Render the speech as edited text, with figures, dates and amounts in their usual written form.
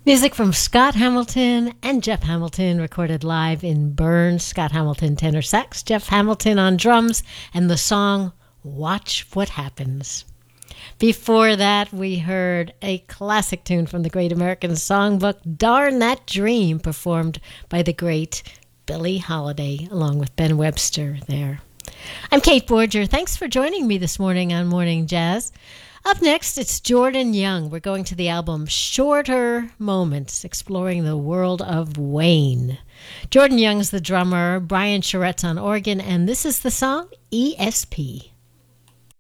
Music from Scott Hamilton and Jeff Hamilton, recorded live in Bern. Scott Hamilton tenor sax, Jeff Hamilton on drums, and the song Watch What Happens. Before that, we heard a classic tune from the Great American Songbook, Darn That Dream, performed by the great Billie Holiday, along with Ben Webster there. I'm Kate Borger. Thanks for joining me this morning on Morning Jazz. Up next, it's Jordan Young. We're going to the album Shorter Moments, exploring the world of Wayne. Jordan Young's the drummer, Brian Charette's on organ, and this is the song ESP.